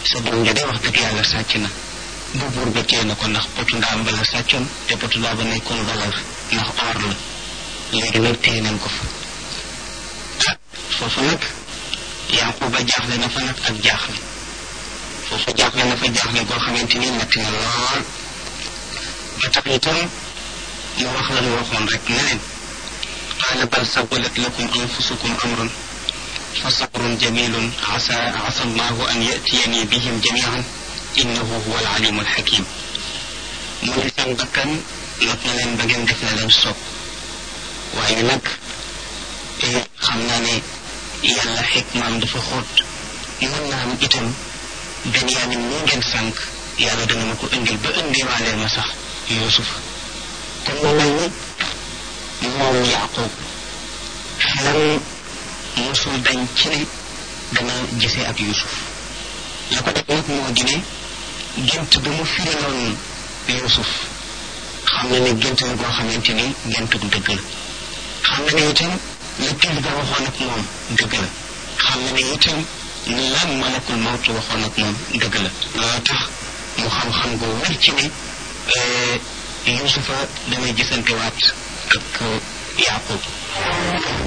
sa doom ja de wax dëgg yàlla sàcc na bu buur ba téye na ko ndax potu ndaam ba la sàccoon te potu ndaam ba nekkoon valeur ndax or la léegi nag téye nañ ko fa foofu nag Yaquba jaaxle na fa nag ak jaaxle foofu jaaxle na fa jaaxle goo xamante ni metti na lool ba tax itam mu wax la ñu waxoon rek ne leen qaala bal sawwalat lakum anfusukum amran fa sabrun jamilun asa allahu an yatiyani bihim jamian innahu huwa alalimu alhakim mu ne seen bakkan not na leen ba ngeen def na leen soob waaye nag xam naa ne yàlla xikmaam dafa xóot mën naa am itam Benyamin moo ngeen sànq yàlla dana ma ko indil ba indiwaaleel ma sax Yuusuf kon mu mel ni moom Yaqub xelam mosul dañ ci ne dana gisee ak Yuusuf la ko def nag moo di ne gént ba mu firiloon Yuusuf xam na ne gént la goo xamante ni géntug dëgg la xam na ne itam la pil ba waxoon ak moom dëgg la xam na ne itam la malakul mawtu waxoon ak moom dëgg la loolu tax mu xam-xam gu wér ci ne Yuusufa damay gisantewaat ak Yaqub